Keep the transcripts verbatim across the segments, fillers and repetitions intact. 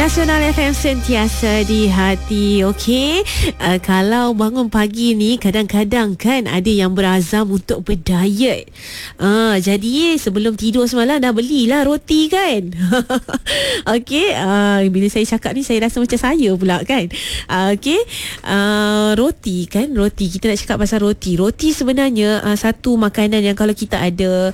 Nasional F M sentiasa di hati. Okey, uh, kalau bangun pagi ni kadang-kadang kan ada yang berazam untuk berdiet. Uh, jadi sebelum tidur semalam dah belilah roti kan. Okey, uh, bila saya cakap ni saya rasa macam saya pula kan. Uh, Okey, uh, roti kan, roti kita nak cakap pasal roti. Roti sebenarnya uh, satu makanan yang kalau kita ada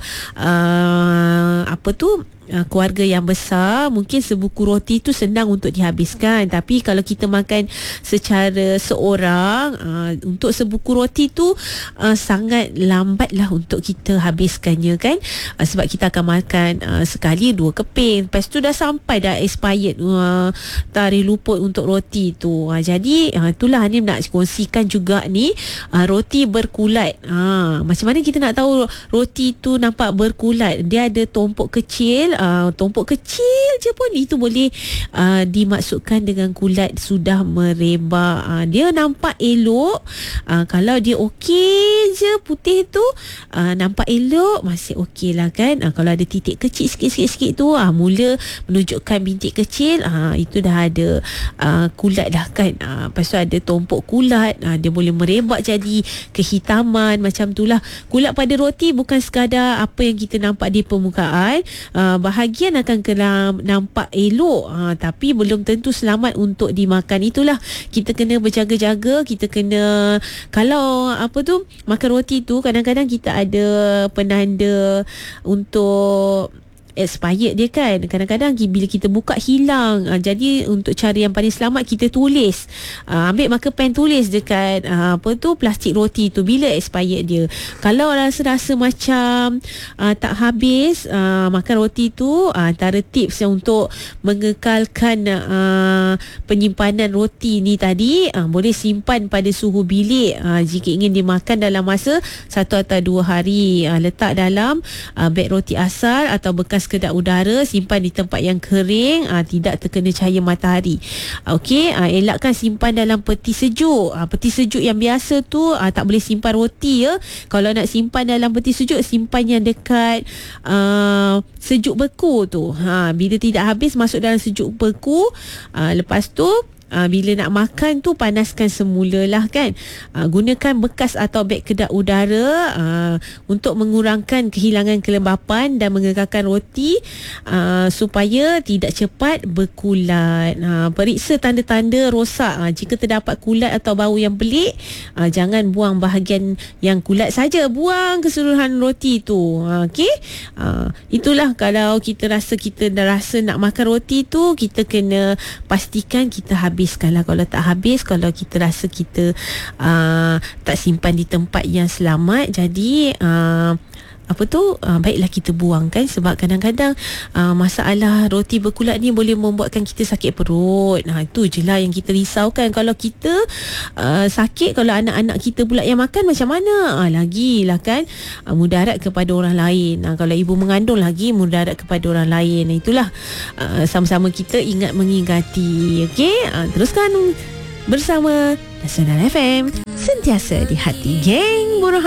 uh, apa tu Uh, keluarga yang besar, mungkin sebuku roti tu senang untuk dihabiskan. Tapi kalau kita makan secara seorang, uh, untuk sebuku roti tu uh, sangat lambatlah untuk kita habiskannya kan. uh, Sebab kita akan makan uh, sekali dua keping, lepas tu dah sampai dah expired uh, tarikh luput untuk roti tu. uh, Jadi uh, itulah ni nak kongsikan juga ni, uh, roti berkulat. uh, Macam mana kita nak tahu roti tu nampak berkulat? Dia ada tumpuk kecil. Uh, tumpuk kecil je pun itu boleh uh, dimaksudkan dengan kulat sudah merebak. uh, Dia nampak elok. uh, Kalau dia okey je putih tu, uh, nampak elok, masih okey lah kan. uh, Kalau ada titik kecil sikit-sikit tu, uh, mula menunjukkan bintik kecil, uh, itu dah ada uh, kulat dah kan. uh, Lepas tu ada tumpuk kulat, uh, dia boleh merebak jadi kehitaman macam tu lah. Kulat pada roti bukan sekadar apa yang kita nampak di permukaan. uh, Bahagian akan kena nampak elok, ha, tapi belum tentu selamat untuk dimakan. Itulah kita kena berjaga-jaga. Kita kena, kalau apa tu makan roti tu, kadang-kadang kita ada penanda untuk expired dia kan. Kadang-kadang bila kita buka hilang. uh, Jadi untuk cara yang paling selamat, kita tulis, uh, ambil marker pen, tulis dekat uh, apa tu plastik roti tu bila expired dia. Kalau rasa-rasa macam uh, tak habis uh, makan roti tu, uh, antara tips yang untuk mengekalkan uh, penyimpanan roti ni tadi, uh, boleh simpan pada suhu bilik uh, jika ingin dimakan dalam masa satu atau dua hari. uh, Letak dalam uh, beg roti asal atau bekas kedap udara, simpan di tempat yang kering, aa, tidak terkena cahaya matahari. Okey, aa, elakkan simpan dalam peti sejuk. Aa, peti sejuk yang biasa tu aa, tak boleh simpan roti ya. Kalau nak simpan dalam peti sejuk, simpan yang dekat aa, sejuk beku tu. Ha, bila tidak habis, masuk dalam sejuk beku. Aa, lepas tu Uh, bila nak makan tu, panaskan semula lah kan. uh, Gunakan bekas atau beg kedap udara uh, untuk mengurangkan kehilangan kelembapan dan mengekalkan roti uh, supaya tidak cepat berkulat. uh, Periksa tanda-tanda rosak. uh, Jika terdapat kulat atau bau yang pelik, uh, jangan buang bahagian yang kulat saja, buang keseluruhan roti tu. uh, Okey, uh, itulah kalau kita rasa kita dah rasa nak makan roti tu, kita kena pastikan kita habis. Habiskanlah. Kalau tak habis, kalau kita rasa kita uh, tak simpan di tempat yang selamat, jadi uh, apa tu uh, baiklah kita buang kan. Sebab kadang-kadang uh, masalah roti berkulat ni boleh membuatkan kita sakit perut. Nah, itu je lah yang kita risaukan. Kalau kita uh, sakit, kalau anak-anak kita pula yang makan, macam mana? uh, Lagilah kan, uh, mudarat kepada orang lain. uh, Kalau ibu mengandung lagi, mudarat kepada orang lain. Itulah uh, sama-sama kita ingat mengingati. Okey, uh, teruskan bersama Nasional F M, sentiasa di hati, geng. Buruh